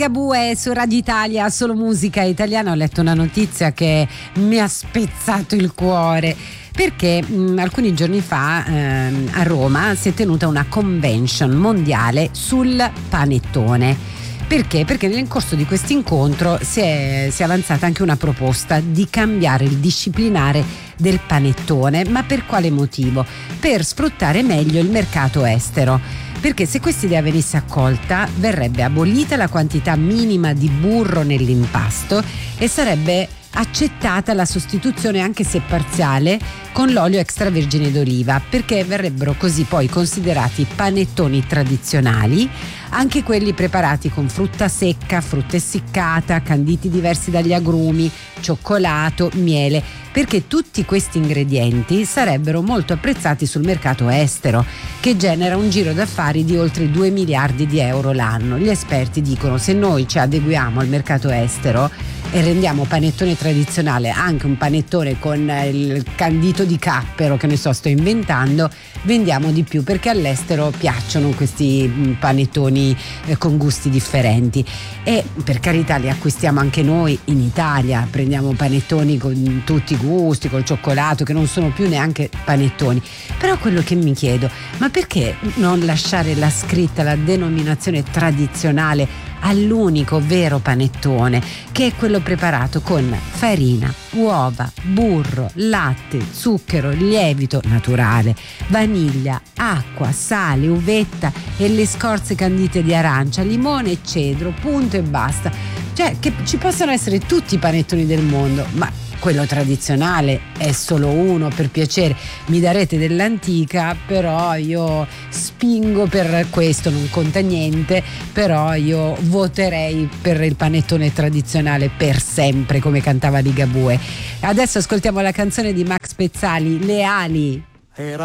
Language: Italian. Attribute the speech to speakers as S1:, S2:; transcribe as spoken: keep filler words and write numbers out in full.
S1: Ligabue su Radio Italia, solo musica italiana. Ho letto una notizia che mi ha spezzato il cuore, perché mh, alcuni giorni fa ehm, a Roma si è tenuta una convention mondiale sul panettone. Perché? Perché nel corso di questo incontro si è, si è avanzata anche una proposta di cambiare il disciplinare del panettone. Ma per quale motivo? Per sfruttare meglio il mercato estero. Perché se questa idea venisse accolta, verrebbe abolita la quantità minima di burro nell'impasto e sarebbe accettata la sostituzione, anche se parziale, con l'olio extravergine d'oliva, perché verrebbero così poi considerati panettoni tradizionali anche quelli preparati con frutta secca, frutta essiccata, canditi diversi dagli agrumi, cioccolato, miele, perché tutti questi ingredienti sarebbero molto apprezzati sul mercato estero, che genera un giro d'affari di oltre due miliardi di euro l'anno. Gli esperti dicono: se noi ci adeguiamo al mercato estero e rendiamo panettone tradizionale anche un panettone con il candito di cappero, che ne so, sto inventando, vendiamo di più, perché all'estero piacciono questi panettoni eh, con gusti differenti. E per carità li acquistiamo anche noi in Italia, prendiamo panettoni con tutti i gusti, col cioccolato, che non sono più neanche panettoni. Però quello che mi chiedo: ma perché non lasciare la scritta, la denominazione tradizionale all'unico vero panettone, che è quello preparato con farina, uova, burro, latte, zucchero, lievito naturale, vaniglia, acqua, sale, uvetta e le scorze candite di arancia, limone e cedro, punto e basta. Cioè, che ci possano essere tutti i panettoni del mondo, ma quello tradizionale è solo uno, per piacere. Mi darete dell'antica, però io spingo per questo, non conta niente, però io voterei per il panettone tradizionale per sempre, come cantava Ligabue. Adesso ascoltiamo la canzone di Max Pezzali, Le ali.